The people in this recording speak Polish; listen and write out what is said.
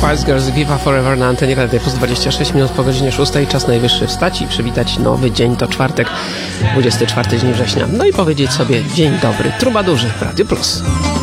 Spice Girls Viva Forever na antenie Radio Plus. 26 minut po godzinie 6. Czas najwyższy wstać i przywitać nowy dzień. To czwartek, 24 dzień września. No i powiedzieć sobie dzień dobry. Trubadurzy w Radio Plus.